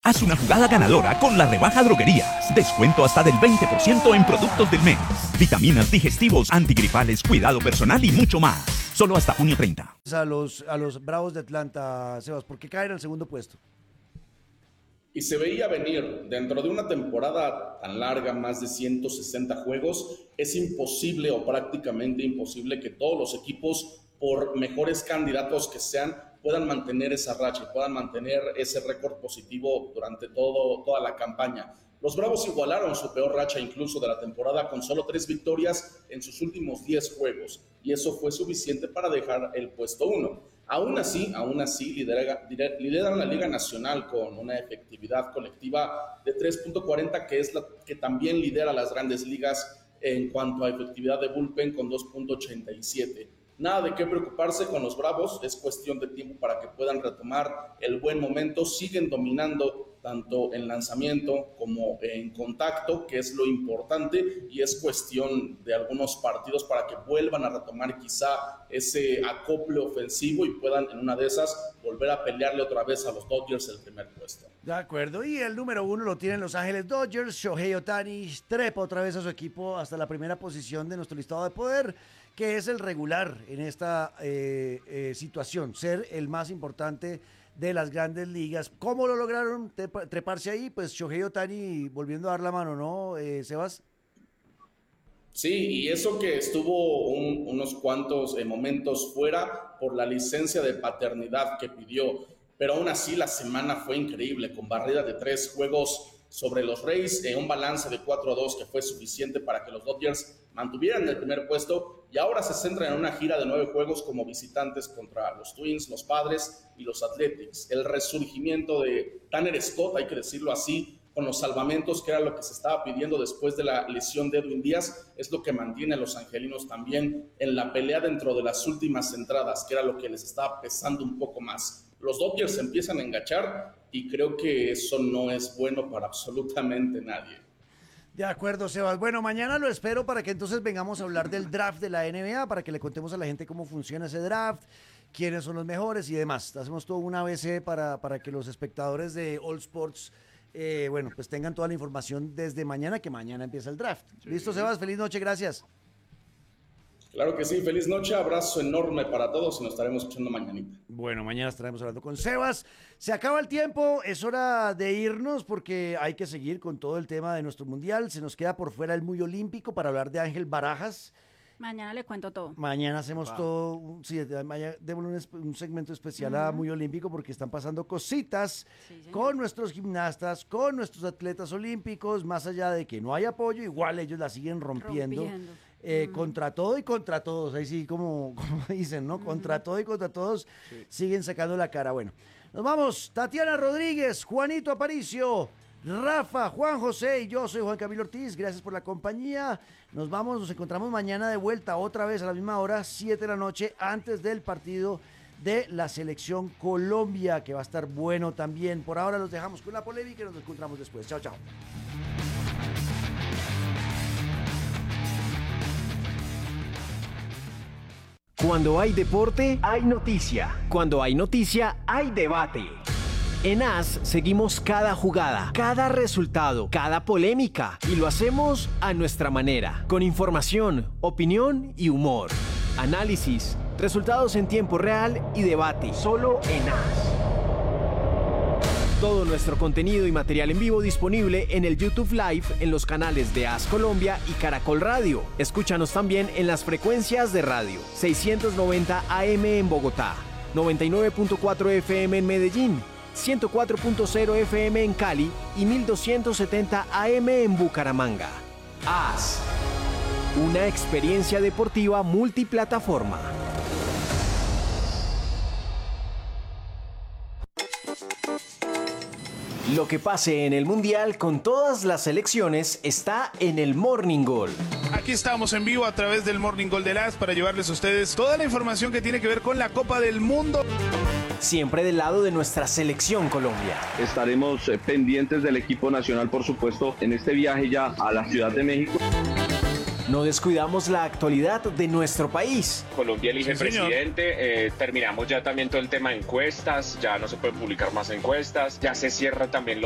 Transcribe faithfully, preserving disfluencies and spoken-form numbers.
Haz una jugada ganadora con la rebaja Droguerías. Descuento hasta del veinte por ciento en productos del mes. Vitaminas, digestivos, antigripales, cuidado personal y mucho más. Solo hasta junio treinta. A los, a los Bravos de Atlanta, Sebas, ¿por qué caen al segundo puesto? Y se veía venir, dentro de una temporada tan larga, más de ciento sesenta juegos, es imposible o prácticamente imposible que todos los equipos, por mejores candidatos que sean, puedan mantener esa racha y puedan mantener ese récord positivo durante todo, toda la campaña. Los Bravos igualaron su peor racha incluso de la temporada con solo tres victorias en sus últimos diez juegos, y eso fue suficiente para dejar el puesto uno. Aún así, aún así lidera, lideran la Liga Nacional con una efectividad colectiva de tres punto cuarenta, que es la que también lidera las grandes ligas en cuanto a efectividad de bullpen con dos punto ochenta y siete. Nada de qué preocuparse con los Bravos, es cuestión de tiempo para que puedan retomar el buen momento. Siguen dominando tanto en lanzamiento como en contacto, que es lo importante, y es cuestión de algunos partidos para que vuelvan a retomar quizá ese acople ofensivo y puedan en una de esas volver a pelearle otra vez a los Dodgers el primer puesto. De acuerdo, y el número uno lo tienen Los Ángeles Dodgers. Shohei Ohtani trepa otra vez a su equipo hasta la primera posición de nuestro listado de poder, que es el regular en esta eh, eh, situación, ser el más importante de las grandes ligas. ¿Cómo lo lograron treparse ahí? Pues Shohei Ohtani volviendo a dar la mano, ¿no, eh, Sebas? Sí, y eso que estuvo un, unos cuantos eh, momentos fuera por la licencia de paternidad que pidió, pero aún así la semana fue increíble, con barrida de tres juegos sobre los Rays, eh, un balance de cuatro a dos que fue suficiente para que los Dodgers mantuvieran el primer puesto, y ahora se centran en una gira de nueve juegos como visitantes contra los Twins, los Padres y los Athletics. El resurgimiento de Tanner Scott, hay que decirlo así, con los salvamentos, que era lo que se estaba pidiendo después de la lesión de Edwin Díaz, es lo que mantiene a los angelinos también en la pelea dentro de las últimas entradas, que era lo que les estaba pesando un poco más. Los Dodgers se empiezan a enganchar y creo que eso no es bueno para absolutamente nadie. De acuerdo, Sebas. Bueno, mañana lo espero para que entonces vengamos a hablar del draft de la N B A, para que le contemos a la gente cómo funciona ese draft, quiénes son los mejores y demás. Hacemos todo una A B C para, para que los espectadores de All Sports, eh, bueno, pues tengan toda la información desde mañana, que mañana empieza el draft. Sí. ¿Listo, Sebas? Feliz noche, gracias. Claro que sí, feliz noche, abrazo enorme para todos y nos estaremos escuchando mañanita. Bueno, mañana estaremos hablando con Sebas. Se acaba el tiempo, es hora de irnos porque hay que seguir con todo el tema de nuestro mundial. Se nos queda por fuera el muy olímpico para hablar de Ángel Barajas. Mañana le cuento todo. Mañana hacemos wow. todo, sí, mañana démosle un, un segmento especial uh-huh. a Muy Olímpico porque están pasando cositas sí, con nuestros gimnastas, con nuestros atletas olímpicos, más allá de que no hay apoyo, igual ellos la siguen rompiendo. rompiendo. Eh, uh-huh. Contra todo y contra todos, ahí sí como, como dicen, ¿no? Uh-huh. Contra todo y contra todos sí. siguen sacando la cara. Bueno, nos vamos, Tatiana Rodríguez, Juanito Aparicio, Rafa, Juan José y yo soy Juan Camilo Ortiz, gracias por la compañía. Nos vamos, nos encontramos mañana de vuelta otra vez a la misma hora, siete de la noche, antes del partido de la Selección Colombia, que va a estar bueno también. Por ahora los dejamos con la polémica y nos encontramos después. Chao, chao. Cuando hay deporte, hay noticia. Cuando hay noticia, hay debate. En A S seguimos cada jugada, cada resultado, cada polémica y lo hacemos a nuestra manera, con información, opinión y humor. Análisis, resultados en tiempo real y debate, solo en A S. Todo nuestro contenido y material en vivo disponible en el YouTube Live en los canales de A S Colombia y Caracol Radio. Escúchanos también en las frecuencias de radio seiscientos noventa A M en Bogotá, noventa y nueve punto cuatro F M en Medellín, ciento cuatro punto cero F M en Cali y mil doscientos setenta A M en Bucaramanga. A S, una experiencia deportiva multiplataforma. Lo que pase en el Mundial con todas las selecciones está en el Morning Goal. Aquí estamos en vivo a través del Morning Goal de A S para llevarles a ustedes toda la información que tiene que ver con la Copa del Mundo. Siempre del lado de nuestra selección Colombia. Estaremos eh, pendientes del equipo nacional, por supuesto, en este viaje ya a la Ciudad de México. No descuidamos la actualidad de nuestro país. Colombia elige sí, presidente, eh, terminamos ya también todo el tema de encuestas, ya no se pueden publicar más encuestas, ya se cierra también